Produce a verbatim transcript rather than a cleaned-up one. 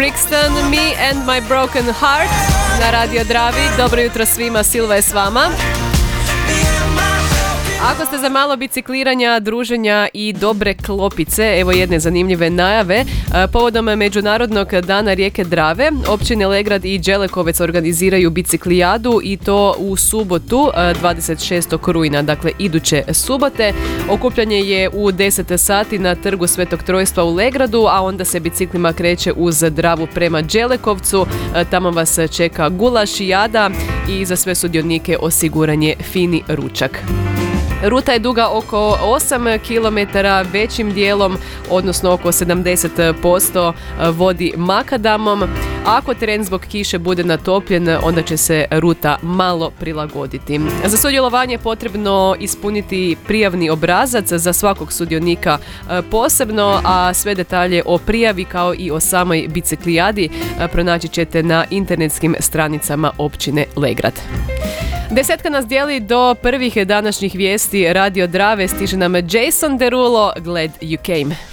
Brixton, Me and My Broken Heart na Radio Dravi. Dobro jutro svima, Silva je s vama. Ako ste za malo bicikliranja, druženja i dobre klopice, evo jedne zanimljive najave. Povodom Međunarodnog dana rijeke Drave, općine Legrad i Đelekovec organiziraju biciklijadu i to u subotu dvadeset šestog rujna, dakle iduće subote. Okupljanje je u deset sati na trgu Svetog Trojstva u Legradu, a onda se biciklima kreće uz Dravu prema Đelekovcu. Tamo vas čeka gulaš i jada i za sve sudionike osiguran je fini ručak. Ruta je duga oko osam kilometara, većim dijelom, odnosno oko sedamdeset posto vodi makadamom. Ako teren zbog kiše bude natopljen, onda će se ruta malo prilagoditi. Za sudjelovanje je potrebno ispuniti prijavni obrazac za svakog sudionika posebno, a sve detalje o prijavi kao i o samoj biciklijadi pronaći ćete na internetskim stranicama općine Legrad. Desetka nas dijeli do prvih današnjih vijesti Radio Drave. Stiže nam Jason Derulo, Glad You Came.